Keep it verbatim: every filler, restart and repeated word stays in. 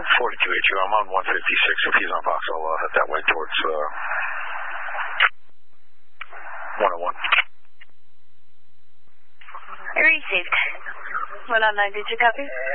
forty-two H U. I'm on one fifty-six. If he's on Fox, I'll uh, head that way towards uh, one oh one. Received. one oh nine, did you copy?